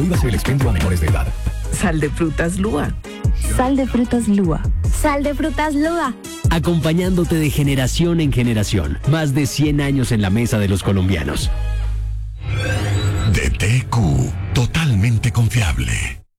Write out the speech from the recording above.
Prohíbase el expendio a menores de edad. Sal de frutas Lúa. Sal de frutas Lúa. Sal de frutas Lúa. Acompañándote de generación en generación. Más de 100 años en la mesa de los colombianos. DTQ, totalmente confiable.